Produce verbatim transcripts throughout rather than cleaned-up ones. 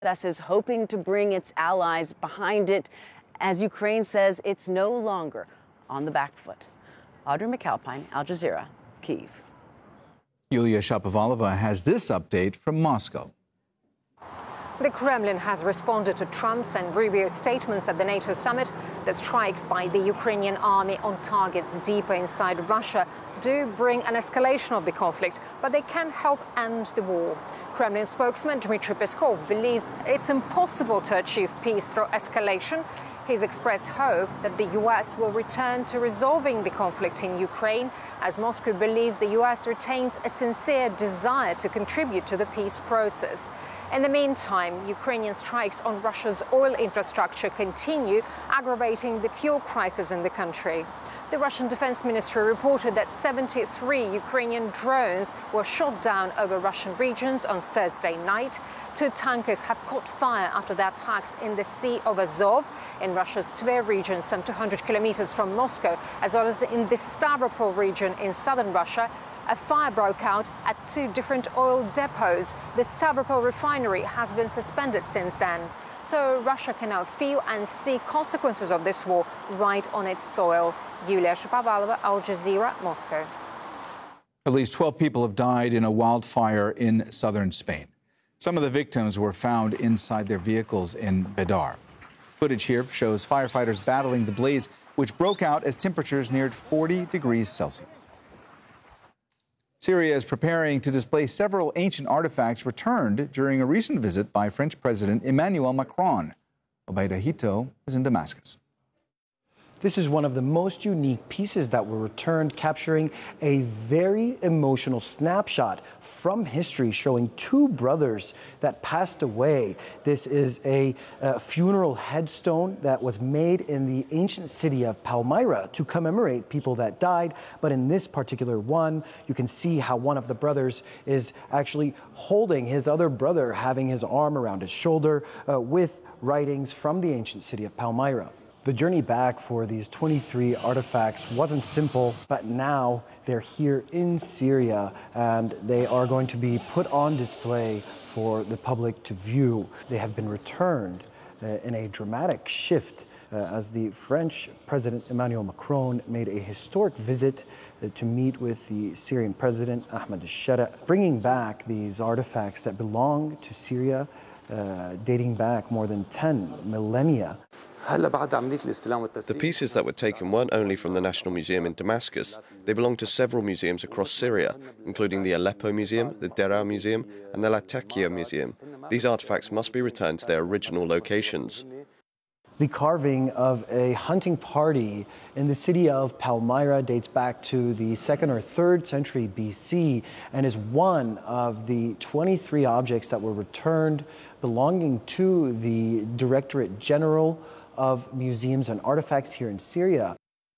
is hoping to bring its allies behind it as Ukraine says it's no longer on the back foot. Audrey McAlpine, Al Jazeera, Kyiv. Yulia Shapovalova has this update from Moscow. The Kremlin has responded to Trump's and Rubio's statements at the NATO summit that strikes by the Ukrainian army on targets deeper inside Russia do bring an escalation of the conflict, but they can help end the war. Kremlin spokesman Dmitry Peskov believes it's impossible to achieve peace through escalation. He's expressed hope that the U S will return to resolving the conflict in Ukraine, as Moscow believes the U S retains a sincere desire to contribute to the peace process. In the meantime, Ukrainian strikes on Russia's oil infrastructure continue, aggravating the fuel crisis in the country. The Russian Defense Ministry reported that seventy-three Ukrainian drones were shot down over Russian regions on Thursday night. Two tankers have caught fire after the attacks in the Sea of Azov, in Russia's Tver region, some two hundred kilometers from Moscow, as well as in the Stavropol region in southern Russia. A fire broke out at two different oil depots. The Stavropol refinery has been suspended since then. So Russia can now feel and see consequences of this war right on its soil. Yulia Shapovalova, Al Jazeera, Moscow. At least twelve people have died in a wildfire in southern Spain. Some of the victims were found inside their vehicles in Bedar. Footage here shows firefighters battling the blaze, which broke out as temperatures neared forty degrees Celsius. Syria is preparing to display several ancient artifacts returned during a recent visit by French President Emmanuel Macron. Obaida Hito is in Damascus. This is one of the most unique pieces that were returned, capturing a very emotional snapshot from history showing two brothers that passed away. This is a, a funeral headstone that was made in the ancient city of Palmyra to commemorate people that died. But in this particular one, you can see how one of the brothers is actually holding his other brother, having his arm around his shoulder uh, with writings from the ancient city of Palmyra. The journey back for these twenty-three artifacts wasn't simple, but now they're here in Syria and they are going to be put on display for the public to view. They have been returned uh, in a dramatic shift uh, as the French President Emmanuel Macron made a historic visit uh, to meet with the Syrian President Ahmed al-Shara, bringing back these artifacts that belong to Syria, uh, dating back more than ten millennia. The pieces that were taken weren't only from the National Museum in Damascus, they belong to several museums across Syria, including the Aleppo Museum, the Deraa Museum, and the Latakia Museum. These artifacts must be returned to their original locations. The carving of a hunting party in the city of Palmyra dates back to the second or third century B C and is one of the twenty-three objects that were returned belonging to the Directorate General of Museums and Artifacts here in Syria.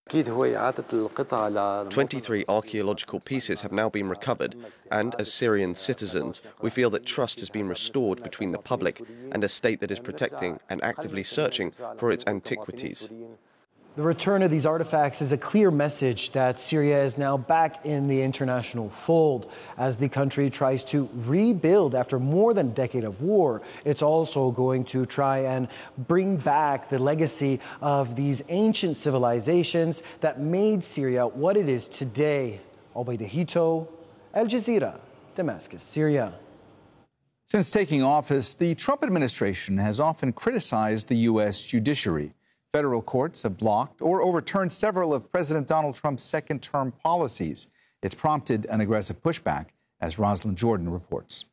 twenty-three archaeological pieces have now been recovered, and as Syrian citizens, we feel that trust has been restored between the public and a state that is protecting and actively searching for its antiquities. The return of these artifacts is a clear message that Syria is now back in the international fold as the country tries to rebuild after more than a decade of war. It's also going to try and bring back the legacy of these ancient civilizations that made Syria what it is today. Obaida Hito, Al Jazeera, Damascus, Syria. Since taking office, the Trump administration has often criticized the U S judiciary. Federal courts have blocked or overturned several of President Donald Trump's second-term policies. It's prompted an aggressive pushback, as Rosalind Jordan reports.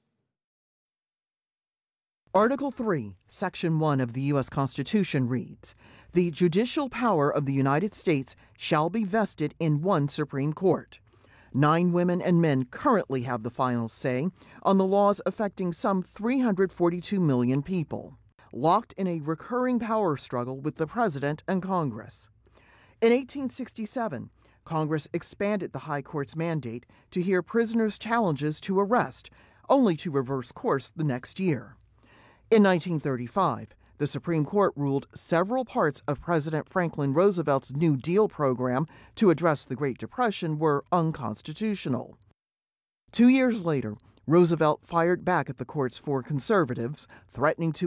Article three, Section one of the U S Constitution reads, "The judicial power of the United States shall be vested in one Supreme Court. Nine women and men currently have the final say on the laws affecting some three hundred forty-two million people. Locked in a recurring power struggle with the president and Congress. In eighteen sixty-seven, Congress expanded the High Court's mandate to hear prisoners' challenges to arrest, only to reverse course the next year. In nineteen thirty-five, the Supreme Court ruled several parts of President Franklin Roosevelt's New Deal program to address the Great Depression were unconstitutional. Two years later, Roosevelt fired back at the courts for conservatives, threatening to